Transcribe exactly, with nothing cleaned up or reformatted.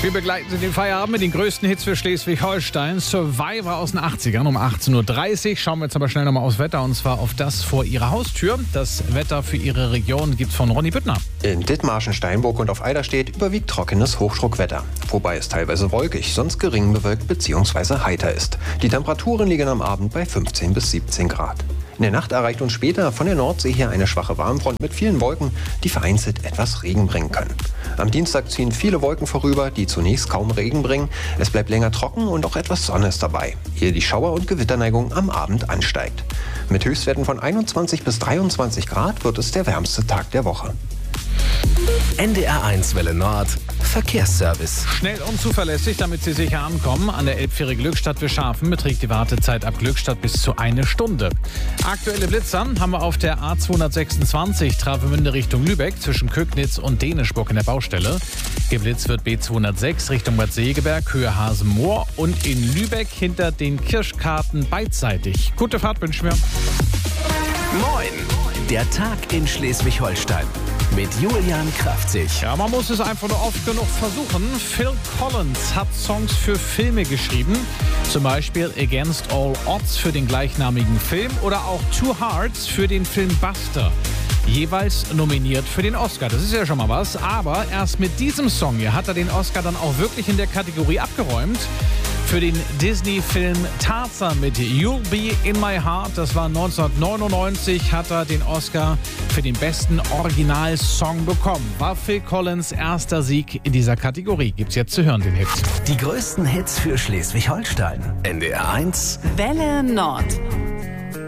Wir begleiten Sie den Feierabend mit den größten Hits für Schleswig-Holstein. Survivor aus den achtzigern um achtzehn Uhr dreißig. Schauen wir jetzt aber schnell nochmal aufs Wetter, und zwar auf das vor Ihrer Haustür. Das Wetter für Ihre Region gibt's von Ronny Büttner. In Dithmarschen, Steinburg und auf Eiderstedt überwiegt trockenes Hochdruckwetter. Wobei es teilweise wolkig, sonst gering bewölkt bzw. heiter ist. Die Temperaturen liegen am Abend bei fünfzehn bis siebzehn Grad. In der Nacht erreicht uns später von der Nordsee her eine schwache Warmfront mit vielen Wolken, die vereinzelt etwas Regen bringen können. Am Dienstag ziehen viele Wolken vorüber, die zunächst kaum Regen bringen. Es bleibt länger trocken und auch etwas Sonne ist dabei, ehe die Schauer- und Gewitterneigung am Abend ansteigt. Mit Höchstwerten von einundzwanzig bis dreiundzwanzig Grad wird es der wärmste Tag der Woche. N D R eins Welle Nord Verkehrsservice. Schnell und zuverlässig, damit Sie sicher ankommen. An der Elbfähre Glückstadt-Wischhafen beträgt die Wartezeit ab Glückstadt bis zu eine Stunde. Aktuelle Blitzer haben wir auf der A zweihundertsechsundzwanzig Travemünde Richtung Lübeck zwischen Kögnitz und Dänischburg in der Baustelle. Geblitzt wird B zweihundertsechs Richtung Bad Segeberg, Höhe Hasenmoor und in Lübeck hinter den Kirschkarten beidseitig. Gute Fahrt wünschen wir. Moin! Der Tag in Schleswig-Holstein mit Julian Kraftzig. Ja, man muss es einfach nur oft genug versuchen. Phil Collins hat Songs für Filme geschrieben. Zum Beispiel Against All Odds für den gleichnamigen Film oder auch Two Hearts für den Film Buster. Jeweils nominiert für den Oscar. Das ist ja schon mal was. Aber erst mit diesem Song hier hat er den Oscar dann auch wirklich in der Kategorie abgeräumt. Für den Disney-Film Tarzan mit You'll Be in My Heart, das war neunzehnhundertneunundneunzig, hat er den Oscar für den besten Originalsong bekommen. War Phil Collins erster Sieg in dieser Kategorie. Gibt's jetzt zu hören, den Hit. Die größten Hits für Schleswig-Holstein. N D R eins Welle Nord.